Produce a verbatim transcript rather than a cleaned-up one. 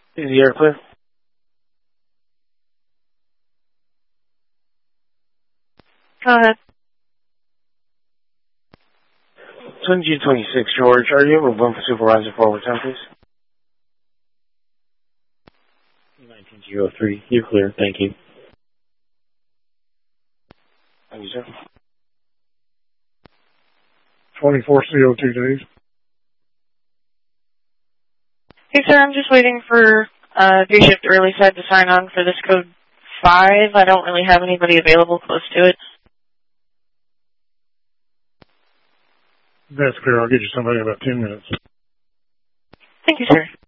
Is the air clear? Go ahead. Twin G twenty-six, George. Are you able to bump supervisor forward time, please? nineteen G oh three. You're clear. Thank you. Thank you, sir. twenty-four C O two days. Hey, sir, I'm just waiting for uh, day shift early side to sign on for this code five. I don't really have anybody available close to it. That's clear. I'll get you somebody in about ten minutes. Thank you, sir.